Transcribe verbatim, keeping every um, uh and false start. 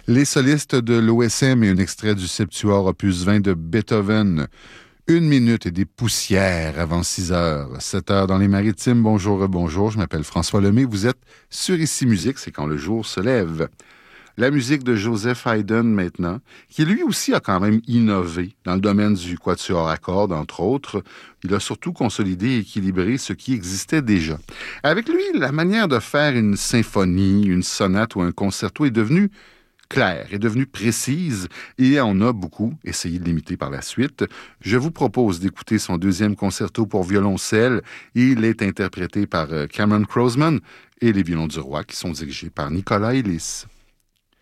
Les solistes de l'O S M et un extrait du Septuor opus vingt de Beethoven. Une minute et des poussières avant six heures. sept heures dans les Maritimes. Bonjour, bonjour. Je m'appelle François Lemay. Vous êtes sur Ici Musique, c'est quand le jour se lève. La musique de Joseph Haydn maintenant, qui lui aussi a quand même innové dans le domaine du quatuor à cordes, entre autres. Il a surtout consolidé et équilibré ce qui existait déjà. Avec lui, la manière de faire une symphonie, une sonate ou un concerto est devenue claire, est devenue précise et on a beaucoup essayé de l'imiter par la suite. Je vous propose d'écouter son deuxième concerto pour violoncelle. Il est interprété par Cameron Croasman et les violons du roi qui sont dirigés par Nicolas Ellis.